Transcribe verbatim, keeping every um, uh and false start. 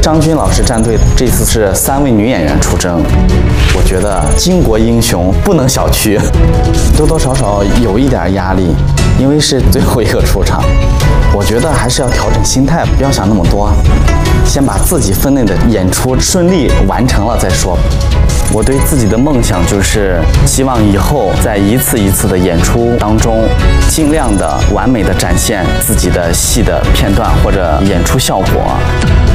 张军老师战队这次是三位女演员出征，我觉得巾帼英雄不能小觑，多多少少有一点压力，因为是最后一个出场。我觉得还是要调整心态，不要想那么多，先把自己分内的演出顺利完成了再说。我对自己的梦想就是希望以后在一次一次的演出当中，尽量的完美的展现自己的戏的片段或者演出效果。